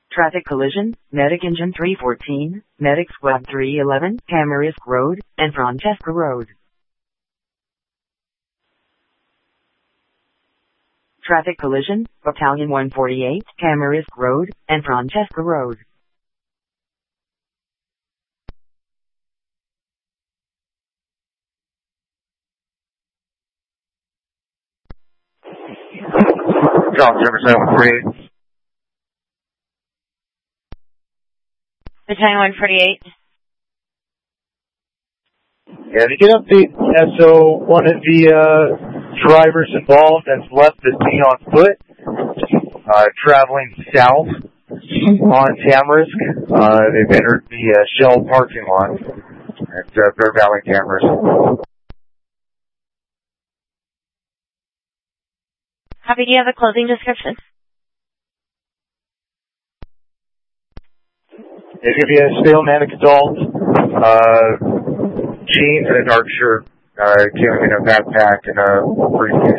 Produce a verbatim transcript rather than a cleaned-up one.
Traffic collision, Medic Engine three fourteen, Medic Squad three eleven, Tamarisk Road, and Francesca Road. Traffic collision, Battalion one forty-eight, Tamarisk Road, and Francesca Road. John Jefferson one forty-eight. Battalion one forty-eight. Yeah, to get update, S O, one of the uh, drivers involved has left the scene on foot, uh, traveling south on Tamarisk. Uh, they've entered the uh, Shell parking lot at uh, Bear Valley Tamarisk. Copy, do you have a closing description? They give you a stale manic adult, uh, jeans and a dark shirt, uh, carrying a backpack and a briefcase.